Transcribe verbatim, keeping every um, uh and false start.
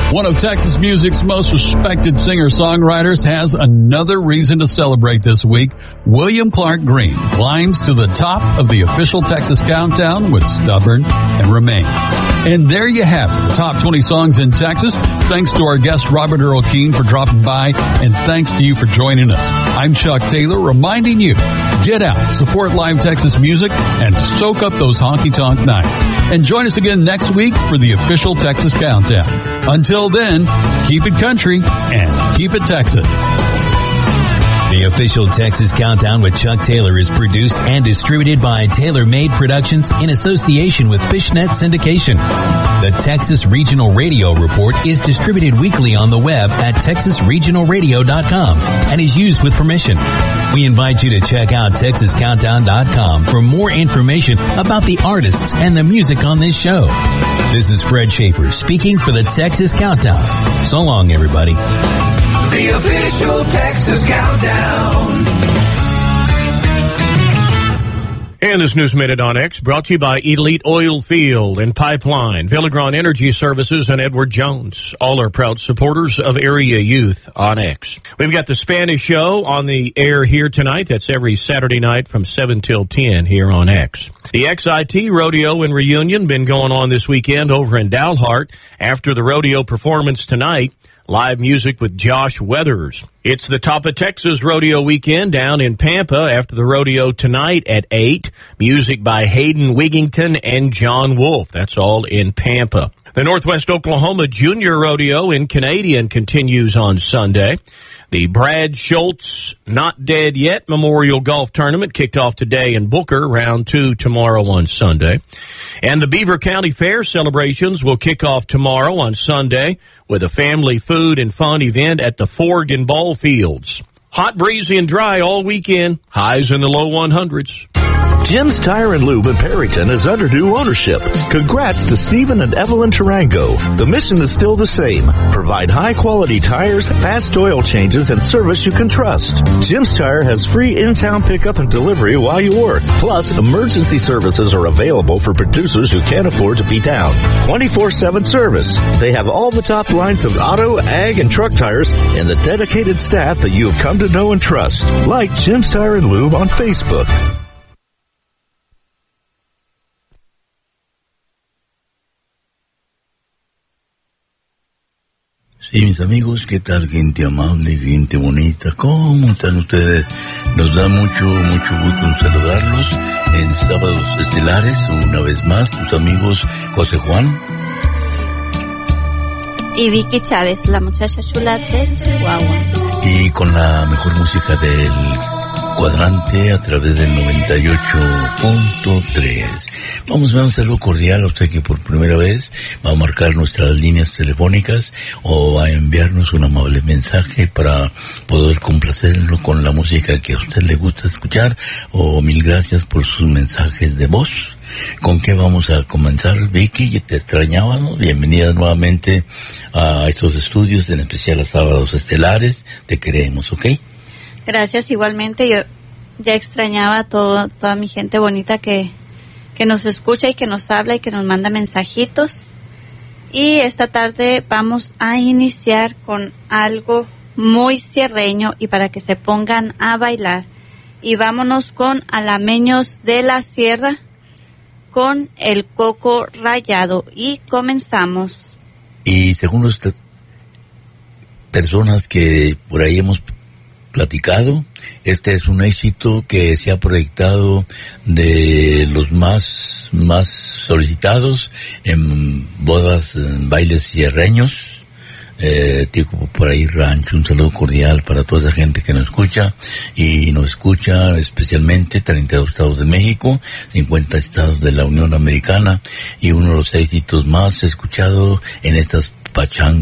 One of Texas music's most respected singer-songwriters has another reason to celebrate this week. William Clark Green climbs to the top of the official Texas Countdown with Stubborn and Remains. And there you have it, the top twenty songs in Texas. Thanks to our guest Robert Earl Keen for dropping by, and thanks to you for joining us. I'm Chuck Taylor, reminding you, get out, support live Texas music, and soak up those honky-tonk nights. And join us again next week for the official Texas Countdown. Until then, keep it country and keep it Texas. The official Texas Countdown with Chuck Taylor is produced and distributed by Taylor Made Productions in association with Fishnet Syndication. The Texas Regional Radio Report is distributed weekly on the web at texas regional radio dot com and is used with permission. We invite you to check out texas countdown dot com for more information about the artists and the music on this show. This is Fred Schaefer speaking for the Texas Countdown. So long, everybody. The official Texas Countdown. And this News Minute on X brought to you by Elite Oil Field and Pipeline, Villegron Energy Services, and Edward Jones. All are proud supporters of Area Youth on X. We've got the Spanish Show on the air here tonight. That's every Saturday night from seven till ten here on X. The X I T Rodeo and Reunion been going on this weekend over in Dalhart. After the rodeo performance tonight, live music with Josh Weathers. It's the Top of Texas Rodeo Weekend down in Pampa after the rodeo tonight at eight. Music by Hayden Wigington and John Wolf. That's all in Pampa. The Northwest Oklahoma Junior Rodeo in Canadian continues on Sunday. The Brad Schultz Not Dead Yet Memorial Golf Tournament kicked off today in Booker, round two tomorrow on Sunday. And the Beaver County Fair celebrations will kick off tomorrow on Sunday with a family food and fun event at the Forgan Ball Fields. Hot, breezy, and dry all weekend. Highs in the low one hundreds. Jim's Tire and Lube in Perryton is under new ownership. Congrats to Stephen and Evelyn Tarango. The mission is still the same. Provide high-quality tires, fast oil changes, and service you can trust. Jim's Tire has free in-town pickup and delivery while you work. Plus, emergency services are available for producers who can't afford to be down. twenty-four seven service. They have all the top lines of auto, ag, and truck tires and the dedicated staff that you have come to know and trust. Like Jim's Tire and Lube on Facebook. Sí, mis amigos, ¿qué tal? Gente amable, gente bonita, ¿cómo están ustedes? Nos da mucho, mucho gusto en saludarlos en Sábados Estelares, una vez más, tus amigos José Juan. Y Vicky Chávez, la muchacha chula de Chihuahua. Y con la mejor música del cuadrante a través del noventa y ocho punto tres. Vamos a dar un saludo cordial a usted que por primera vez va a marcar nuestras líneas telefónicas o va a enviarnos un amable mensaje para poder complacerlo con la música que a usted le gusta escuchar, o mil gracias por sus mensajes de voz. ¿Con qué vamos a comenzar, Vicky? Te extrañábamos. Bienvenida nuevamente a estos estudios, en especial a Sábados Estelares. Te queremos, ¿ok? Gracias, igualmente. Yo ya extrañaba a todo, toda mi gente bonita que, que nos escucha y que nos habla y que nos manda mensajitos. Y esta tarde vamos a iniciar con algo muy sierreño y para que se pongan a bailar. Y vámonos con Alameños de la Sierra con el Coco Rayado. Y comenzamos. Y según las personas que por ahí hemos platicado, este es un éxito que se ha proyectado de los más más solicitados en bodas, en bailes sierreños, eh, tipo por ahí rancho. Un saludo cordial para toda esa gente que nos escucha, y nos escucha especialmente treinta y dos estados de México, cincuenta estados de la Unión Americana, y uno de los éxitos más escuchados en estas pachangas